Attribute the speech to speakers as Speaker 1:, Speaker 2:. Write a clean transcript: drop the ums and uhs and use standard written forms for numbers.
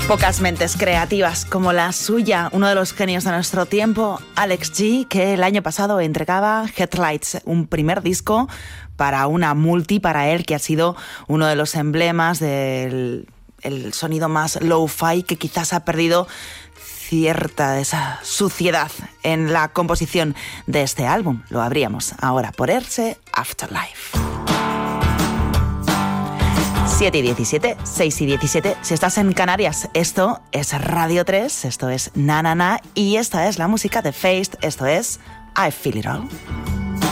Speaker 1: Pocas mentes creativas como la suya, uno de los genios de nuestro tiempo, Alex G, que el año pasado entregaba Headlights, un primer disco para una multi, para él, que ha sido uno de los emblemas del sonido más lo-fi, que quizás ha perdido cierta de esa suciedad en la composición de este álbum. Lo abríamos ahora por Erse Afterlife. 7 y 17, 6 y 17, si estás en Canarias, esto es Radio 3, esto es Na Na Na, y esta es la música de Feist, esto es I Feel It All.